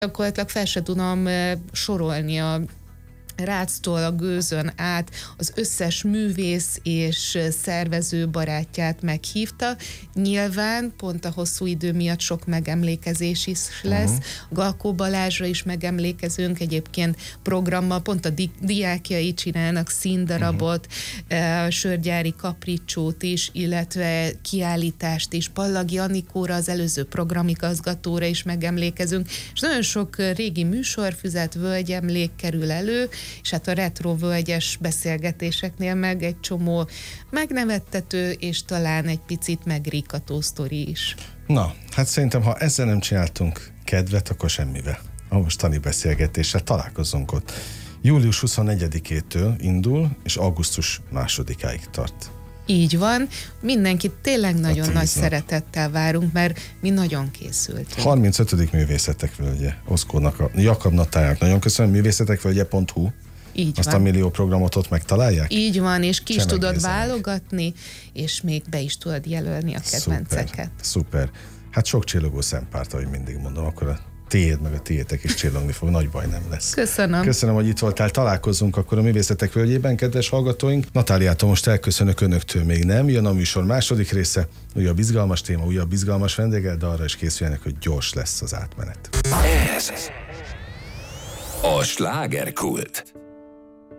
Gyakorlatilag fel se tudom sorolni a Ráctól a Gőzön át az összes művész és szervező barátját meghívta. Nyilván pont a hosszú idő miatt sok megemlékezés is lesz. Galkó Balázsra is megemlékezünk, egyébként programmal pont a diákjai csinálnak színdarabot, Sörgyári Kapricsót is, illetve kiállítást is. Pallagi Anikóra, az előző programigazgatóra is megemlékezünk, és nagyon sok régi műsorfüzet, völgyemlék kerül elő, és hát a retro völgyes beszélgetéseknél meg egy csomó megnevettető, és talán egy picit megrikató sztori is. Na, hát szerintem, ha ezzel nem csináltunk kedvet, akkor semmivel. A mostani beszélgetésre találkozunk ott. Július 24-től indul, és augusztus 2-áig tart. Így van, mindenkit tényleg nagyon nagy szeretettel várunk, mert mi nagyon készültünk. 35. Művészetek Völgye, Oszkónak, a Jakab Natályának nagyon köszönöm, művészetekvölgye.hu. Így azt van. A millió programot ott megtalálják? Így van, és ki is tudod Csemegézzenek. válogatni, és még be is tudod jelölni a kedvenceket. Szuper. Hát sok csillogó szempárt, ahogy mindig mondom, akkor a tiéd meg a tiétek is csillogni fog, nagy baj nem lesz. Köszönöm. Köszönöm, hogy itt voltál. Találkozunk akkor a Művészetek Völgyében, kedves hallgatóink. Natáliától most elköszönök, önöktől még nem. Jön a műsor második része, újabb izgalmas téma, újabb izgalmas vendéggel, de arra is készüljenek, hogy gyors lesz az átmenet. Ez a slágerkult.